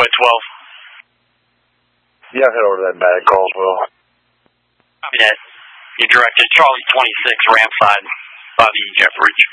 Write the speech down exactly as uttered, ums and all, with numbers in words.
Go ahead, twelve. Yeah, head over to that bag, Caldwell. Copy that. You're directed Charlie twenty-six, ramp side, by the Jeff Ridge.